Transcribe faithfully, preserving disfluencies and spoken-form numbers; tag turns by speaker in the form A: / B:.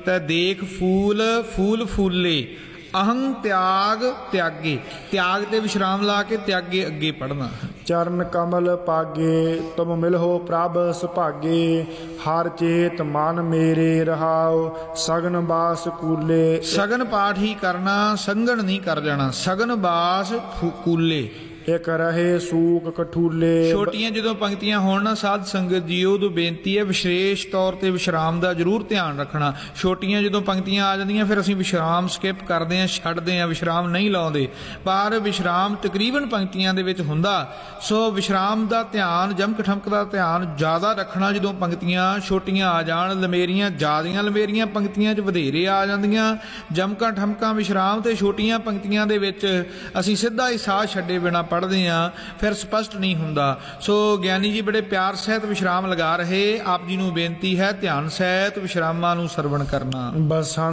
A: ਕੀਤਾ, ਦੇਖ ਫੂਲ ਫੂਲ ਫੂਲੇ ਅਹੰ ਤਿਆਗ ਤਿਆਗੇ, ਤਿਆਗ ਤੇ ਵਿਸ਼ਰਾਮ ਲਾ ਕੇ ਤਿਆਗੇ ਅੱਗੇ ਪੜ੍ਹਨਾ।
B: ਚਰਨ ਕਮਲ ਪਾਗੇ ਤੁਮ ਮਿਲਹੁ ਪ੍ਰਭ ਸੁਭਾਗੇ, ਹਰ ਚੇਤ ਮਨ ਮੇਰੇ ਰਹਾਉ ਸਗਨ ਬਾਸ ਕੂਲੇ।
A: ਸਗਨ ਪਾਠ ਹੀ ਕਰਨਾ, ਸੰਗਣ ਨਹੀਂ ਕਰ ਜਾਣਾ। ਸਗਨ ਬਾਸ ਕੂਲੇ,
B: ਇੱਕ ਰਹੇ ਸੂਕ ਕਠੂਲੇ।
A: ਛੋਟੀਆਂ ਜਦੋਂ ਪੰਕਤੀਆਂ ਹੋਣ ਨਾ ਸਾਧ ਸੰਗਤ ਜੀ, ਉਦੋਂ ਬੇਨਤੀ ਹੈ ਵਿਸ਼ੇਸ਼ ਤੌਰ ਤੇ ਵਿਸ਼ਰਾਮ ਦਾ ਜ਼ਰੂਰ ਧਿਆਨ ਰੱਖਣਾ। ਛੋਟੀਆਂ ਜਦੋਂ ਪੰਕਤੀਆਂ ਆ ਜਾਂਦੀਆਂ ਫਿਰ ਅਸੀਂ ਵਿਸ਼ਰਾਮ ਸਕਿਪ ਕਰਦੇ ਹਾਂ, ਛੱਡਦੇ ਹਾਂ, ਵਿਸ਼ਰਾਮ ਨਹੀਂ ਲਾਉਂਦੇ। ਪਰ ਵਿਸ਼ਰਾਮ ਤਕਰੀਬਨ ਪੰਕਤੀਆਂ ਦੇ ਵਿੱਚ ਹੁੰਦਾ, ਸੋ ਵਿਸ਼ਰਾਮ ਦਾ ਧਿਆਨ, ਜਮਕ ਠਮਕ ਦਾ ਧਿਆਨ ਜ਼ਿਆਦਾ ਰੱਖਣਾ। ਜਦੋਂ ਪੰਕਤੀਆਂ ਛੋਟੀਆਂ ਆ ਜਾਣ, ਲੰਮੇਰੀਆਂ ਜ਼ਿਆਦੀਆਂ ਲੰਮੇਰੀਆਂ ਪੰਕਤੀਆਂ 'ਚ ਵਧੇਰੇ ਆ ਜਾਂਦੀਆਂ, ਜਮਕਾਂ ਠਮਕਾਂ ਵਿਸ਼ਰਾਮ ਤੇ ਛੋਟੀਆਂ ਪੰਕਤੀਆਂ ਦੇ ਵਿੱਚ ਅਸੀਂ ਸਿੱਧਾ ਹੀ ਸਾਹ ਛੱਡੇ ਬਿਨਾਂ ਪੜ੍ਹਦੇ ਹਾਂ, ਫਿਰ ਸਪਸ਼ਟ ਨਹੀਂ ਹੁੰਦਾ। ਸੋ ਗਿਆਨੀ ਜੀ ਬੜੇ ਪਿਆਰ ਸਹਿਤ ਵਿਸ਼ਰਾਮ ਲਗਾ ਰਹੇ। ਆਪ ਜੀ ਨੂੰ ਬੇਨਤੀ ਹੈ ਧਿਆਨ ਸਹਿਤ ਵਿਸ਼ਰਾਮਾਂ ਨੂੰ ਸਰਵਣ ਕਰਨਾ।
B: ਬਸ